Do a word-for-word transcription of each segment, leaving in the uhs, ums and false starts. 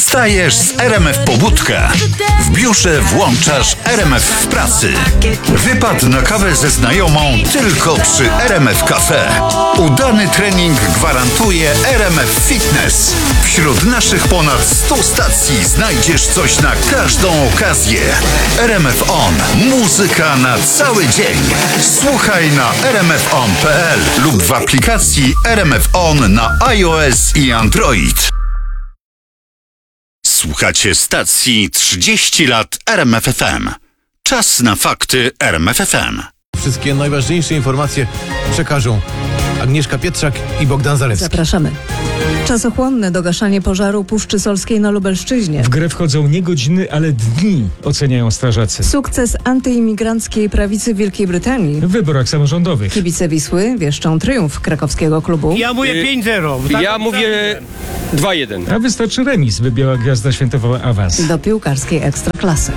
Wstajesz z R M F Pobudka. W biurze włączasz R M F w pracy. Wypad na kawę ze znajomą tylko przy R M F Cafe. Udany trening gwarantuje R M F Fitness. Wśród naszych ponad stu stacji znajdziesz coś na każdą okazję. R M F On. Muzyka na cały dzień. Słuchaj na r m f on kropka p l lub w aplikacji R M F On na iOS i Android. Słuchacie stacji trzydzieści lat R M F F M. Czas na fakty R M F F M. Wszystkie najważniejsze informacje przekażą Agnieszka Pietrzak i Bogdan Zalewski. Zapraszamy. Czasochłonne dogaszanie pożaru Puszczy Solskiej na Lubelszczyźnie. W grę wchodzą nie godziny, ale dni, oceniają strażacy. Sukces antyimigranckiej prawicy Wielkiej Brytanii. W wyborach samorządowych. Kibice Wisły wieszczą triumf krakowskiego klubu. Ja mówię pięć zero. Ja mówię dwa jeden. A wystarczy remis, by Biała Gwiazda świętowała awans. Do piłkarskiej ekstraklasy.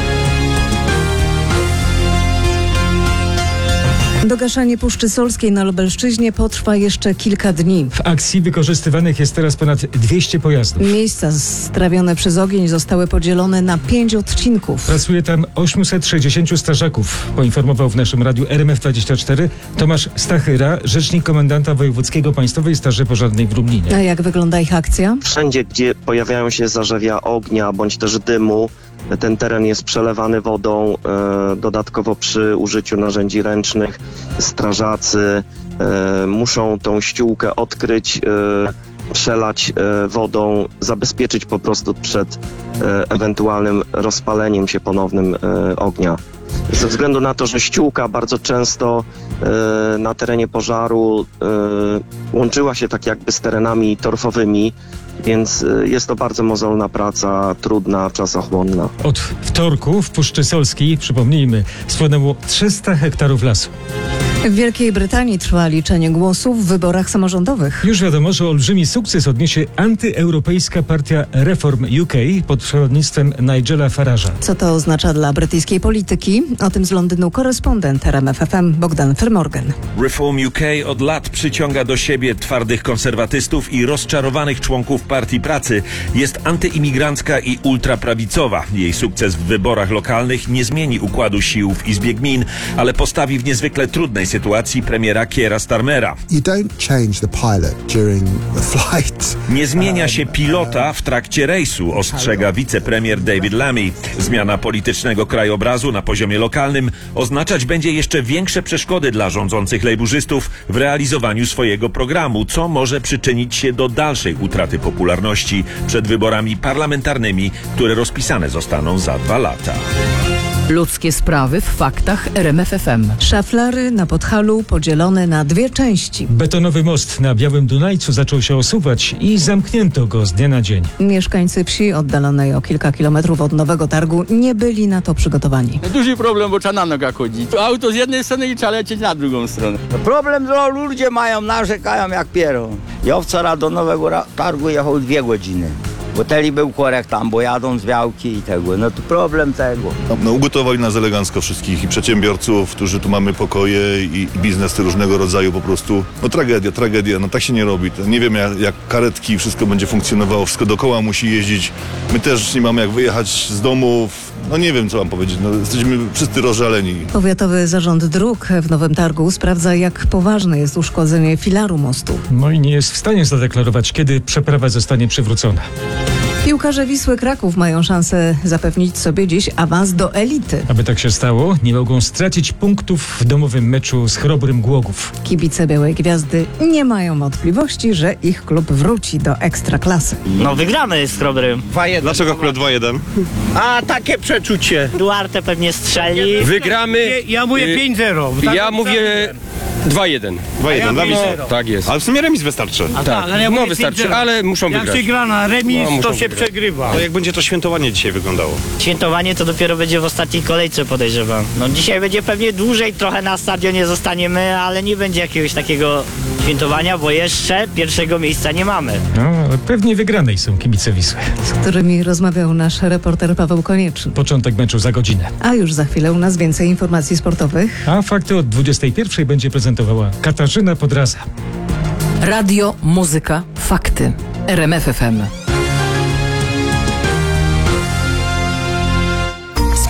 Dogaszanie Puszczy Solskiej na Lubelszczyźnie potrwa jeszcze kilka dni. W akcji wykorzystywanych jest teraz ponad dwieście pojazdów. Miejsca strawione przez ogień zostały podzielone na pięć odcinków. Pracuje tam osiemset sześćdziesięciu strażaków, poinformował w naszym radiu R M F dwadzieścia cztery Tomasz Stachyra, rzecznik komendanta wojewódzkiego Państwowej Straży Pożarnej w Lublinie. A jak wygląda ich akcja? Wszędzie, gdzie pojawiają się zarzewia ognia bądź też dymu, ten teren jest przelewany wodą. E, dodatkowo przy użyciu narzędzi ręcznych strażacy e, muszą tą ściółkę odkryć, e, przelać e, wodą, zabezpieczyć po prostu przed e, ewentualnym rozpaleniem się ponownym e, ognia. Ze względu na to, że ściółka bardzo często e, na terenie pożaru e, łączyła się tak jakby z terenami torfowymi, więc jest to bardzo mozolna praca, trudna, czasochłonna. Od wtorku w Puszczy Solskiej, przypomnijmy, spłonęło trzysta hektarów lasu. W Wielkiej Brytanii trwa liczenie głosów w wyborach samorządowych. Już wiadomo, że olbrzymi sukces odniesie antyeuropejska partia Reform U K pod przewodnictwem Nigela Farage'a. Co to oznacza dla brytyjskiej polityki? O tym z Londynu korespondent R M F F M Bogdan Fermorgan. Reform U K od lat przyciąga do siebie twardych konserwatystów i rozczarowanych członków Partii Pracy. Jest antyimigrancka i ultraprawicowa. Jej sukces w wyborach lokalnych nie zmieni układu sił w Izbie Gmin, ale postawi w niezwykle trudnej sytuacji premiera Keira Starmera. You don't change the pilot during the flight. Nie zmienia się pilota w trakcie rejsu, ostrzega wicepremier David Lammy. Zmiana politycznego krajobrazu na poziomie lokalnym oznaczać będzie jeszcze większe przeszkody dla rządzących lejburzystów w realizowaniu swojego programu, co może przyczynić się do dalszej utraty popularności przed wyborami parlamentarnymi, które rozpisane zostaną za dwa lata. Ludzkie sprawy w faktach R M F F M. Szaflary na Podhalu podzielone na dwie części. Betonowy most na Białym Dunajcu zaczął się osuwać i zamknięto go z dnia na dzień. Mieszkańcy wsi oddalonej o kilka kilometrów od Nowego Targu nie byli na to przygotowani. Duży problem, bo trzeba na nogach chodzić. Auto z jednej strony i trzeba lecieć na drugą stronę. Problem, że ludzie mają, narzekają jak pierą. Ja wczoraj do Nowego Targu jechał dwie godziny. Bo teli był korek tam, bo jadą z Białki i tego. No to problem tego. No, ugotowali nas elegancko wszystkich i przedsiębiorców, którzy tu mamy pokoje i, i biznesy różnego rodzaju po prostu. No tragedia, tragedia, no tak się nie robi. Nie wiem jak, jak karetki, wszystko będzie funkcjonowało, wszystko dookoła musi jeździć. My też nie mamy jak wyjechać z domów. No nie wiem co mam powiedzieć, no, jesteśmy wszyscy rozżaleni. Powiatowy Zarząd Dróg w Nowym Targu sprawdza, jak poważne jest uszkodzenie filaru mostu. No i nie jest w stanie zadeklarować, kiedy przeprawa zostanie przywrócona. Piłkarze Wisły Kraków mają szansę zapewnić sobie dziś awans do elity. Aby tak się stało, nie mogą stracić punktów w domowym meczu z Chrobrym Głogów. Kibice Białej Gwiazdy nie mają wątpliwości, że ich klub wróci do ekstraklasy. No wygramy jest z Chrobrym. dwa jeden. Dlaczego akurat dwa jeden? A takie przeczucie. Duarte pewnie strzeli. Wygramy. Ja mówię pięć zero. Ja mówię dwa jeden. dwa jeden, dla mnie. Tak jest. Ale w sumie remis wystarczy. A tak, ale ja no mówię wystarczy, pięć zero. ale muszą Jak wygrać. się gra na remis, No, to muszą się wygrać. przegrywa. To jak będzie to świętowanie dzisiaj wyglądało? Świętowanie to dopiero będzie w ostatniej kolejce, podejrzewam. No dzisiaj będzie pewnie dłużej trochę na stadionie zostaniemy, ale nie będzie jakiegoś takiego świętowania, bo jeszcze pierwszego miejsca nie mamy. No, ale pewnie wygranej są kibice Wisły. Z którymi rozmawiał nasz reporter Paweł Konieczny. Początek meczu za godzinę. A już za chwilę u nas więcej informacji sportowych. A fakty od dwudziestej pierwszej będzie prezentowała Katarzyna Podraza. Radio, muzyka, fakty. R M F F M.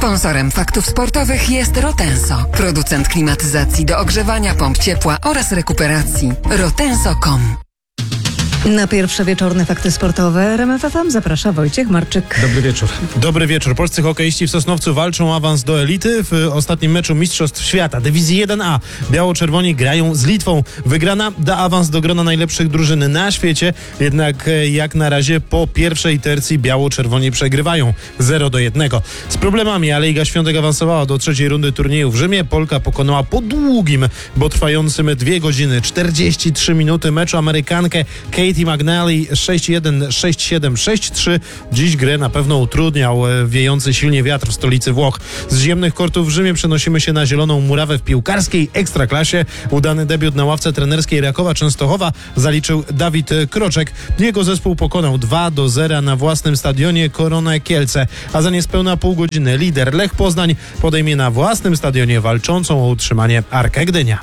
Sponsorem faktów sportowych jest Rotenso, producent klimatyzacji do ogrzewania, pomp ciepła oraz rekuperacji. rotenso kropka com. Na pierwsze wieczorne fakty sportowe R M F F M zaprasza Wojciech Marczyk. Dobry wieczór. Dobry wieczór. Polscy hokeiści w Sosnowcu walczą o awans do elity. W ostatnim meczu Mistrzostw Świata Dywizji jeden A biało-czerwoni grają z Litwą. Wygrana da awans do grona najlepszych drużyn na świecie, jednak jak na razie po pierwszej tercji biało-czerwoni przegrywają zero do jednego. Z problemami, ale Iga Świątek awansowała do trzeciej rundy turnieju w Rzymie. Polka pokonała po długim, bo trwającym dwie godziny czterdzieści trzy minuty meczu Amerykankę Katie McNally sześć jeden, sześć siedem, sześć trzy. Dziś grę na pewno utrudniał wiejący silnie wiatr w stolicy Włoch. Z ziemnych kortów w Rzymie przenosimy się na Zieloną Murawę w piłkarskiej ekstraklasie. Udany debiut na ławce trenerskiej Rakowa Częstochowa zaliczył Dawid Kroczek. Jego zespół pokonał dwa do zera na własnym stadionie Koronę Kielce, a za niespełna pół godziny lider Lech Poznań podejmie na własnym stadionie walczącą o utrzymanie Arkę Gdynia.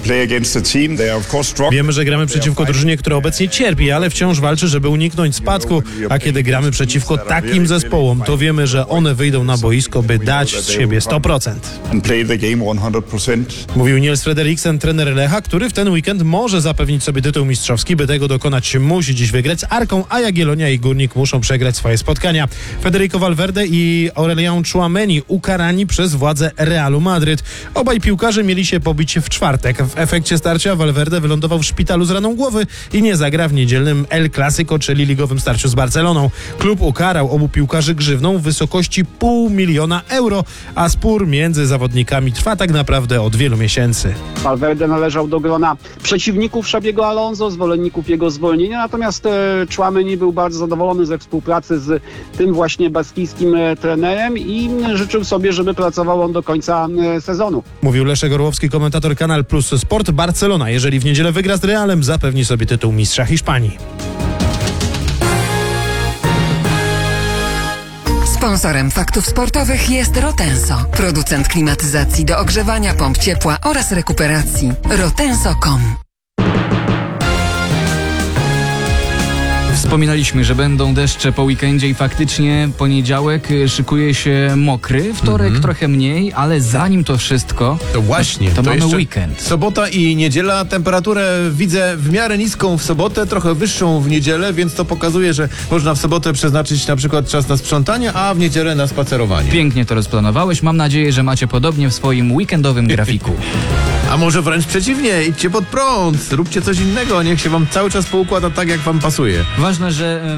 Wiemy, że gramy przeciwko drużynie, która obecnie cierpi, ale wciąż walczy, żeby uniknąć spadku, a kiedy gramy przeciwko takim zespołom, to wiemy, że one wyjdą na boisko, by dać z siebie sto procent. Mówił Niels Frederiksen, trener Lecha, który w ten weekend może zapewnić sobie tytuł mistrzowski. By tego dokonać, musi dziś wygrać z Arką, a Jagiellonia i Górnik muszą przegrać swoje spotkania. Federico Valverde i Aurelian Tchouameni ukarani przez władze Realu Madryt. Obaj piłkarze mieli się pobić w czwartek. W efekcie starcia Valverde wylądował w szpitalu z raną głowy i nie zagra w niedzielnym El Clasico, czyli ligowym starciu z Barceloną. Klub ukarał obu piłkarzy grzywną w wysokości pół miliona euro, a spór między zawodnikami trwa tak naprawdę od wielu miesięcy. Valverde należał do grona przeciwników Xabiego Alonso, zwolenników jego zwolnienia, natomiast e, Tchouameni był bardzo zadowolony ze współpracy z tym właśnie baskijskim e, trenerem i życzył sobie, żeby pracował on do końca e, sezonu. Mówił Leszek Orłowski, komentator Kanal Plus Sport. Barcelona, jeżeli w niedzielę wygra z Realem, zapewni sobie tytuł mistrza Hiszpanii. Sponsorem faktów sportowych jest Rotenso, producent klimatyzacji do ogrzewania, pomp ciepła oraz rekuperacji. rotenso kropka com. Wspominaliśmy, że będą deszcze po weekendzie i faktycznie poniedziałek szykuje się mokry, wtorek Mhm. trochę mniej, ale zanim to wszystko, To właśnie, to, to mamy jeszcze weekend. Sobota i niedziela, temperaturę widzę w miarę niską w sobotę, trochę wyższą w niedzielę, więc to pokazuje, że można w sobotę przeznaczyć na przykład czas na sprzątanie, a w niedzielę na spacerowanie. Pięknie to rozplanowałeś. Mam nadzieję, że macie podobnie w swoim weekendowym grafiku. A może wręcz przeciwnie, idźcie pod prąd, róbcie coś innego, niech się wam cały czas poukłada tak, jak wam pasuje. Ważne, że